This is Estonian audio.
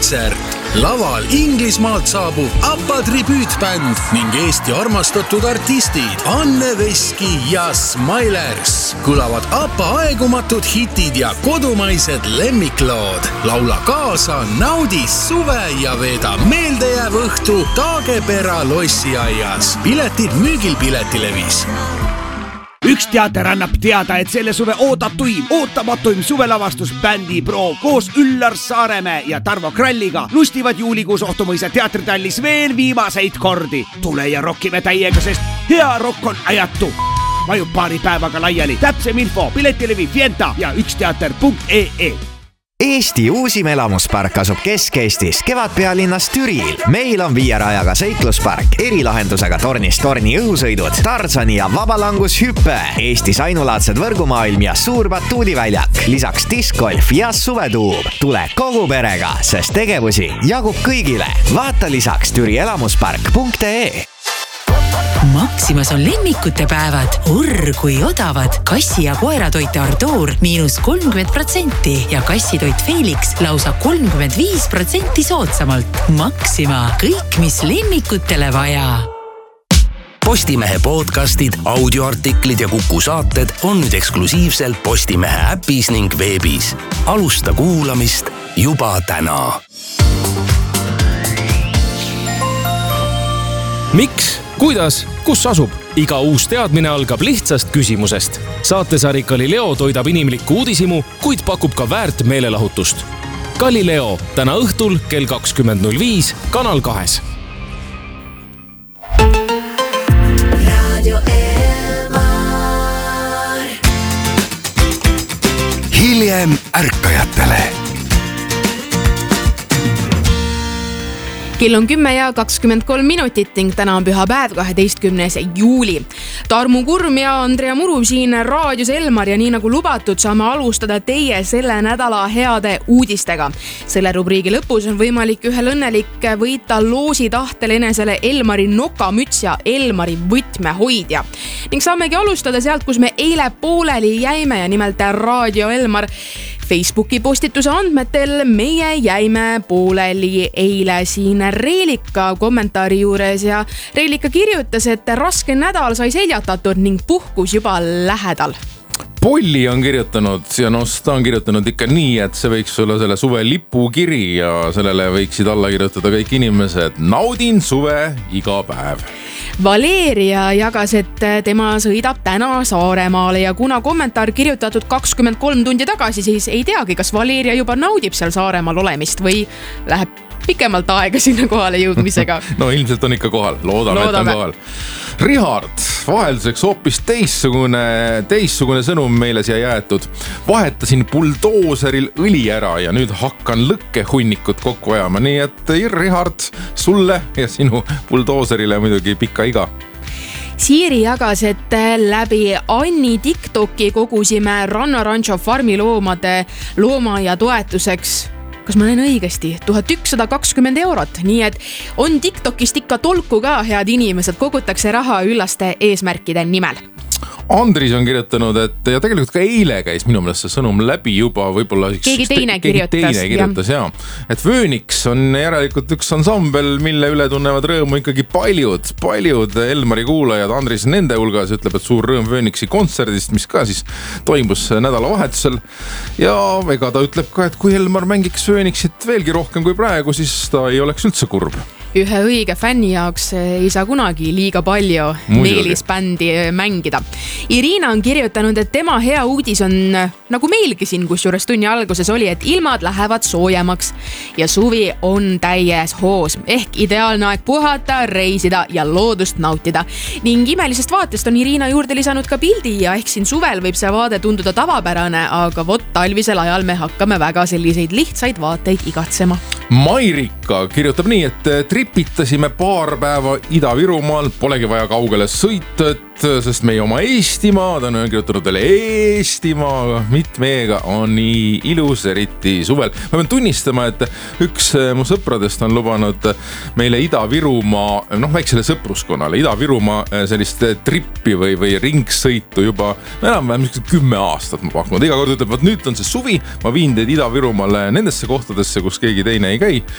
kontsert. Laval Inglismaalt saabub ABBA tribüütbänd ning Eesti armastatud artistid Anne Veski ja Smilers. Kõlavad ABBA aegumatud hitid ja kodumaised lemmiklood. Laula kaasa, naudi suve ja veeda meeldejääv õhtu Taagepera lossiaias. Piletid müügil Piletilevis. Üks teater annab teada, et selle suve ootamatuim suvelavastus Bändi Pro koos Üllar Saaremäe ja Tarvo Kralliga lustivad juulikuus Ohtumõisa teatritallis veel viimaseid kordi. Tule ja rokkime täiega, sest hea rokk on ajatu. Vajub paari päevaga laiali. Täpsem info Piletilevi Fienta ja üksteater.ee. Eesti uusim elamuspark asub Kesk-Eestis, Kevadpealinnas Türil. Meil on 5 rajaga seikluspark, erilahendusega tornist torni õhusõidud, Tarzani ja vabalangushüppe, Eestis ainulaadsed võrgumaailm ja suur batuudiväljak, lisaks diskgolf ja suvetuub. Tule kogu perega, sest tegevusi jagub kõigile. Vaata lisaks türielamuspark.ee. Maximas on lemmikute päevad. Kui odavad. Kassi- ja koeratoite Artur -30% ja kassitoit Felix lausa 35% soodsamalt. Maxima. Kõik, mis lemmikutele vaja. Postimehe podcastid, audioartiklid ja Kuku saated on nüüd eksklusiivselt Postimehe äpis ning veebis. Alusta kuulamist juba täna. Miks? Kuidas? Kus asub? Iga uus teadmine algab lihtsast küsimusest. Saatesari Galileo toidab inimlikku uudishimu, kuid pakub ka väärt meelelahutust. Galileo täna õhtul kell 20.05 Kanal 2. Hiljem ärkajatele. Kell on 10 ja 23 minutit ning täna on pühapäev 12. juuli. Tarmu Kurm ja Andrea Muru siin raadios Elmar ja nii nagu lubatud saame alustada teie selle nädala heade uudistega. Selle rubriigi lõpus on võimalik ühel õnnelik võita loosi tahtel enesele Elmari nokamüts ja Elmari võtmehoidja. Ning saamegi alustada sealt, kus me eile pooleli jäime ja nimelt Raadio Elmar Facebooki postituse andmetel meie jäime pooleli eile siin Reelika kommentaari juures ja Reelika kirjutas, et raske nädal sai seljatatud ning puhkus juba lähedal. Polli on kirjutanud ja ta on kirjutanud ikka nii, et see võiks olla selle suve lipukiri ja sellele võiksid alla kirjutada kõik inimesed. Naudin suve iga päev. Valeria jagas, et tema sõidab täna Saaremaale ja kuna kommentaar kirjutatud 23 tundi tagasi, siis ei teagi, kas Valeria juba naudib seal Saaremaal olemist või läheb pikemalt aega sinna kohale jõudmisega. No ilmselt on ikka kohal, loodame. Et on kohal. Richard, vahelduseks hoopis teissugune sõnum meile siia jäetud. Vahetasin buldooseril õli ära ja nüüd hakkan lõkkehunnikut kokku ajama, nii et Richard, sulle ja sinu buldooserile muidugi pikka iga. Siiri jagas, et läbi Anni TikToki kogusime Ranna Rancho farmi loomade loomaaia toetuseks. Kas ma olen õigesti? 1120 €. Nii et on TikTokist ikka tolku ka, head inimesed, kogutakse raha üllaste eesmärkide nimel. Andris on kirjutanud, et ja tegelikult ka eile käis minu meelest see sõnum läbi juba, võib-olla keegi teine kirjutas ja. Et Phoenix on järelikult üks ansambel, mille üle tunnevad rõõmu ikkagi paljud Elmari kuulajad. Andris nende hulgas ütleb, et suur rõõm Phoenixi kontserdist, mis ka siis toimus nädalavahetusel. Ja ega ta ütleb ka, et kui Elmar mängiks Phoenixit veelgi rohkem kui praegu, siis ta ei oleks üldse kurb. Ühe õige fänni jaoks ei saa kunagi liiga palju meelisbändi mängida. Irina on kirjutanud, et tema hea uudis on, nagu meilgi siin, kusjuures tunni alguses oli, et ilmad lähevad soojemaks ja suvi on täies hoos. Ehk ideaalne aeg puhata, reisida ja loodust nautida. Ning imelisest vaatest on Irina juurde lisanud ka pildi ja ehk siin suvel võib see vaade tunduda tavapärane, aga talvisel ajal me hakkame väga selliseid lihtsaid vaateid igatsema. Mairika kirjutab nii, et tripitasime paar päeva Ida-Virumaal, polegi vaja kaugele sõita, sest meie oma Eestimaa, ta on kirjutanud veel Eestimaa, mitmeega on nii ilus, eriti suvel. Ma pean tunnistama, et üks mu sõpradest on lubanud meile Ida-Virumaa, väiksele sõpruskonnale, Ida-Virumaa sellist trippi või ringsõitu juba enam-vähem 10 aastat ma pakkunud. Iga kord ütleb, et nüüd on see suvi, ma viin teid Ida-Virumaale nendesse kohtadesse, kus keegi teine ei käi.